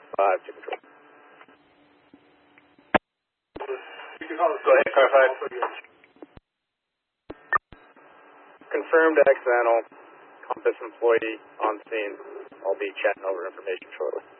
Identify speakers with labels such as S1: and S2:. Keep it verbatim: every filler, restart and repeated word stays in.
S1: five to control.
S2: Go ahead, car five.
S1: Confirmed accidental. Compass employee on scene. I'll be chatting over information shortly.